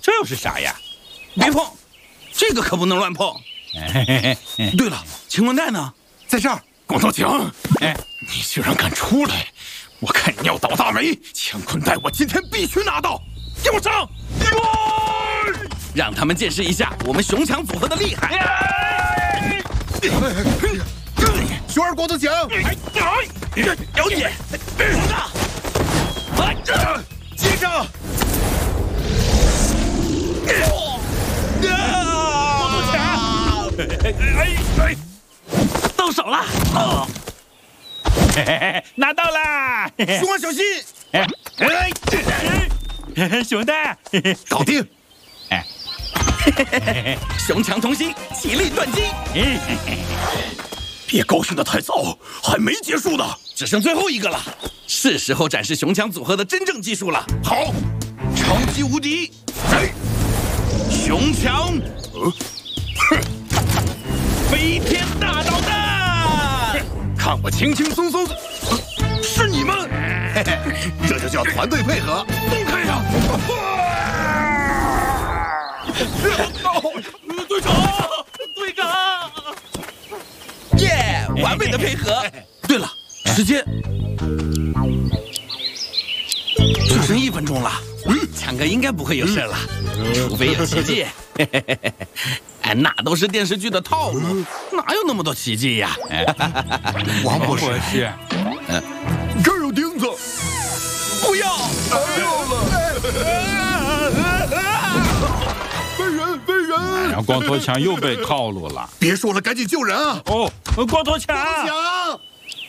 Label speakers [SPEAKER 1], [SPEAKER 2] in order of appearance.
[SPEAKER 1] 这又是啥呀？
[SPEAKER 2] 别碰，这个可不能乱碰。对了，晴雯带呢？
[SPEAKER 3] 在这儿。光头强，你居然敢出来！我看你要倒大霉！乾坤袋我今天必须拿到，给我上！
[SPEAKER 2] 让他们见识一下我们熊强组合的厉害。
[SPEAKER 3] 熊二光头强，
[SPEAKER 2] 有你，
[SPEAKER 3] 接上！
[SPEAKER 1] 光头强，
[SPEAKER 2] 到手了！
[SPEAKER 1] 拿到啦！
[SPEAKER 3] 熊二小心！
[SPEAKER 1] 熊大，
[SPEAKER 3] 搞定！
[SPEAKER 2] 熊强同心，齐力断金。
[SPEAKER 3] 别高兴得太早，还没结束呢，
[SPEAKER 2] 只剩最后一个了，是时候展示熊强组合的真正技术了。
[SPEAKER 3] 好，
[SPEAKER 2] 超级无敌，熊强，飞天大导弹！
[SPEAKER 3] 看我轻轻松松，是你们，这就叫团队配合。动开呀！
[SPEAKER 2] 队长，队长！耶，完美的配合。对了，时间就剩1分钟了，强哥应该不会有事了，除非有奇迹。哎，那都是电视剧的套路，哪有那么多奇迹呀？
[SPEAKER 3] 王博士，这儿有钉子，
[SPEAKER 2] 不要！
[SPEAKER 3] 被人！
[SPEAKER 1] 光头强又被套路了。
[SPEAKER 3] 别说了，赶紧救人啊！
[SPEAKER 1] 哦，光头强！
[SPEAKER 3] 光头强！